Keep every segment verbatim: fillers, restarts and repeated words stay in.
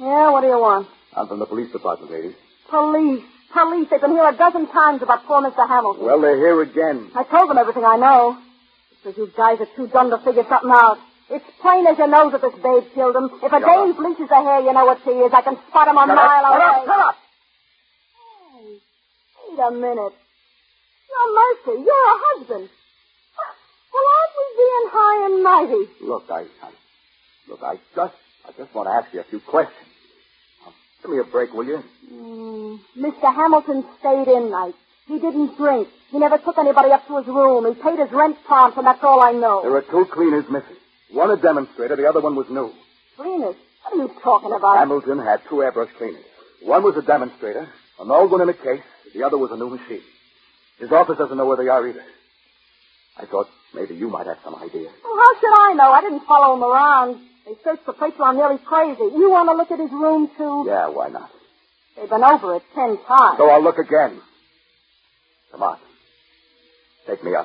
Yeah, what do you want? I'm from the police department, lady. Police. Police. They've been here a dozen times about poor Mister Hamilton. Well, they're here again. I told them everything I know. Because you guys are too dumb to figure something out. It's plain as your nose that this babe killed him. If a Shut dame up. bleaches her hair, you know what she is. I can spot him a Shut mile up, away. Shut up, shut up! Hey, wait a minute. Now, Mercy, you're a husband. Well, aren't we being high and mighty? Look, I, I... Look, I just... I just want to ask you a few questions. Now, give me a break, will you? Mm, Mister Hamilton stayed in night. He didn't drink. He never took anybody up to his room. He paid his rent prompt, and that's all I know. There are two cleaners missing. One a demonstrator, the other one was new. Cleaners? What are you talking about? Hamilton had two airbrush cleaners. One was a demonstrator, an old one in a case. The other was a new machine. His office doesn't know where they are either. I thought maybe you might have some idea. Well, how should I know? I didn't follow him around. They searched the place till I'm nearly crazy. You want to look at his room, too? Yeah, why not? They've been over it ten times. So I'll look again. Come on. Take me up.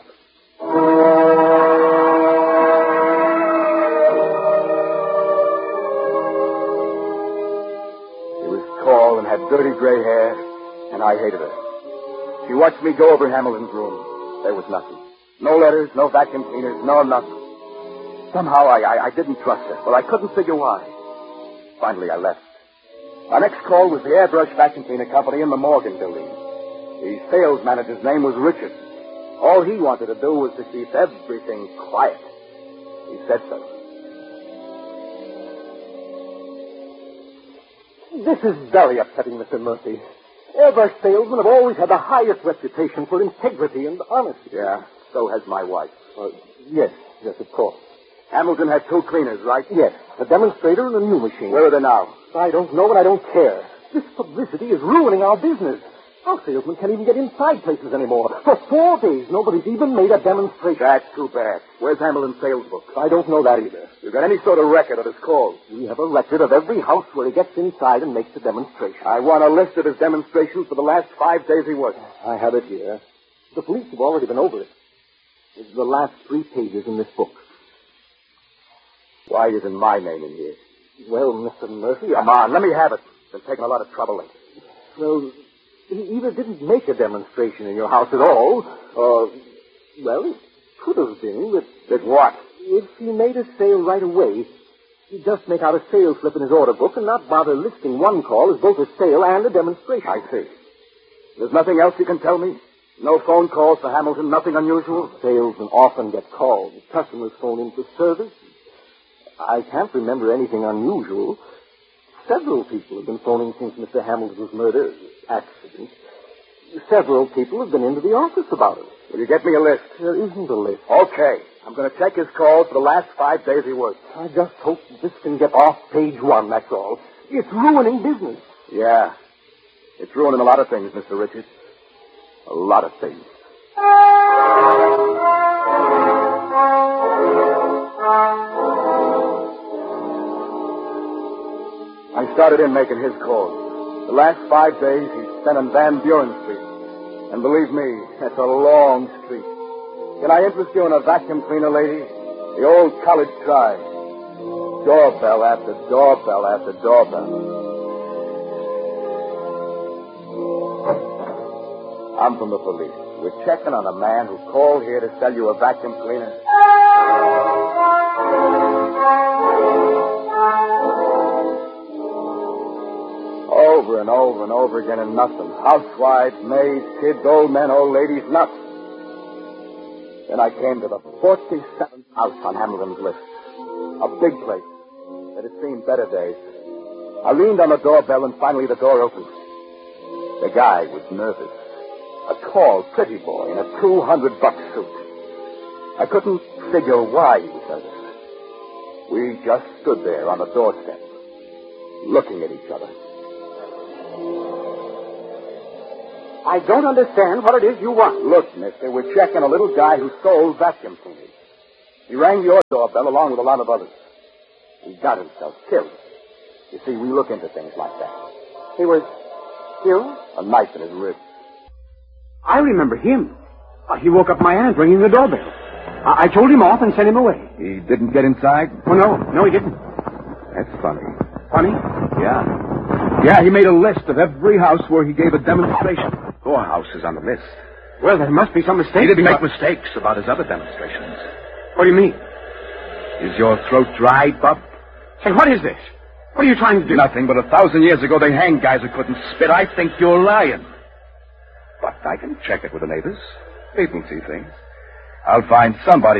She was tall and had dirty gray hair, and I hated her. She watched me go over Hamilton's room. There was nothing. No letters, no vacuum cleaners, no nothing. Somehow I, I, I didn't trust her, but I couldn't figure why. Finally, I left. My next call was the Airbrush Vacuum Cleaner Company in the Morgan building. The sales manager's name was Richard. All he wanted to do was to keep everything quiet. He said so. This is very upsetting, Mister Murphy. Airbrush salesmen have always had the highest reputation for integrity and honesty. Yeah, so has my wife. Uh, yes, yes, of course. Hamilton had two cleaners, right? Yes, a demonstrator and a new machine. Where are they now? I don't know, and I don't care. This publicity is ruining our business. Our salesmen can't even get inside places anymore. For four days, nobody's even made a demonstration. That's too bad. Where's Hamilton's sales book? I don't know that either. You got any sort of record of his calls? We have a record of every house where he gets inside and makes a demonstration. I want a list of his demonstrations for the last five days he worked. I have it here. The police have already been over it. It's the last three pages in this book. Why isn't my name in here? Well, Mister Murphy... Come on, let me have it. Been taking a lot of trouble lately. Well, he either didn't make a demonstration in your house at all, or, well, it could have been that... That what? If he made a sale right away, he'd just make out a sales slip in his order book and not bother listing one call as both a sale and a demonstration. I see. There's nothing else you can tell me? No phone calls for Hamilton, nothing unusual? Salesmen often get called. Customers phone in for service. I can't remember anything unusual. Several people have been phoning since Mister Hamilton's murder, accident. Several people have been into the office about it. Will you get me a list? There isn't a list. Okay. I'm going to check his calls for the last five days he worked. I just hope this can get off page one, that's all. It's ruining business. Yeah. It's ruining a lot of things, Mister Richards. A lot of things. I started in making his calls. The last five days he spent on Van Buren Street. And believe me, that's a long street. Can I interest you in a vacuum cleaner, lady? The old college try. Doorbell after doorbell after doorbell. I'm from the police. We're checking on a man who called here to sell you a vacuum cleaner. Over and over and over again and nothing. Housewives, maids, kids, old men, old ladies, nothing. Then I came to the forty-seventh house on Hamilton's list. A big place that had seen better days. I leaned on the doorbell and finally the door opened. The guy was nervous. A tall, pretty boy in a two hundred buck suit. I couldn't figure why he was nervous. We just stood there on the doorstep, looking at each other. I don't understand what it is you want. Look, mister, we're checking a little guy who sold vacuum cleaners. He rang your doorbell along with a lot of others. He got himself killed. You see, we look into things like that. He was killed? A knife in his ribs. I remember him. Uh, he woke up my aunt ringing the doorbell. I-, I told him off and sent him away. He didn't get inside? Oh, no. No, he didn't. That's funny. Funny? Yeah. Yeah, he made a list of every house where he gave a demonstration. Your house is on the list. Well, there must be some mistake. He didn't make about... mistakes about his other demonstrations. What do you mean? Is your throat dried, Bub? Say, what is this? What are you trying to do? Nothing, but a thousand years ago they hanged guys who couldn't spit. I think you're lying. But I can check it with the neighbors. People see things. I'll find somebody